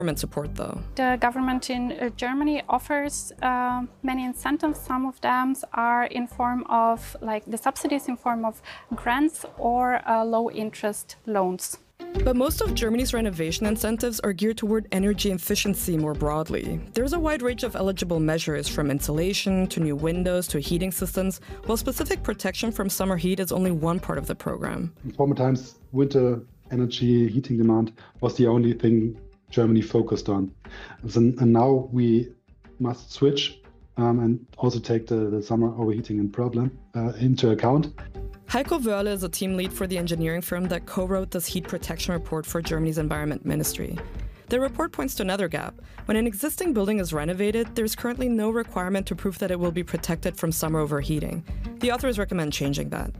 government support, though? The government in Germany offers many incentives. Some of them are in form of, like the subsidies in form of grants or low-interest loans. But most of Germany's renovation incentives are geared toward energy efficiency more broadly. There's a wide range of eligible measures, from insulation to new windows to heating systems, while specific protection from summer heat is only one part of the program. In former times, winter energy heating demand was the only thing Germany focused on. And now we must switch and also take the summer overheating and problem into account. Heiko Wörle is a team lead for the engineering firm that co-wrote this heat protection report for Germany's Environment Ministry. The report points to another gap. When an existing building is renovated, there's currently no requirement to prove that it will be protected from summer overheating. The authors recommend changing that.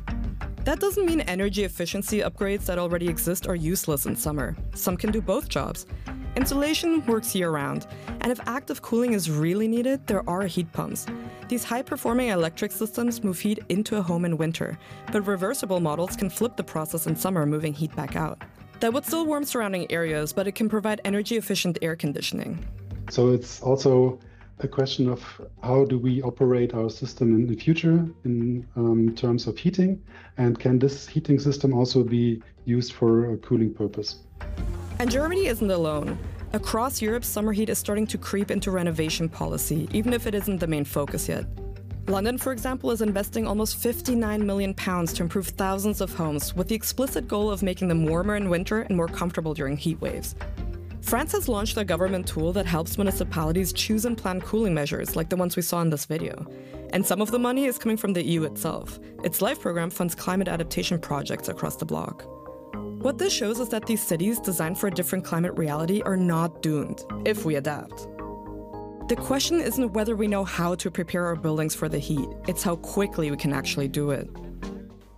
That doesn't mean energy efficiency upgrades that already exist are useless in summer. Some can do both jobs. Insulation works year-round, and if active cooling is really needed, there are heat pumps. These high-performing electric systems move heat into a home in winter, but reversible models can flip the process in summer, moving heat back out. That would still warm surrounding areas, but it can provide energy-efficient air conditioning. So it's also a question of how do we operate our system in the future in terms of heating, and can this heating system also be used for a cooling purpose? And Germany isn't alone. Across Europe, summer heat is starting to creep into renovation policy, even if it isn't the main focus yet. London, for example, is investing almost £59 million to improve thousands of homes, with the explicit goal of making them warmer in winter and more comfortable during heat waves. France has launched a government tool that helps municipalities choose and plan cooling measures, like the ones we saw in this video. And some of the money is coming from the EU itself. Its LIFE program funds climate adaptation projects across the bloc. What this shows is that these cities designed for a different climate reality are not doomed, if we adapt. The question isn't whether we know how to prepare our buildings for the heat, it's how quickly we can actually do it.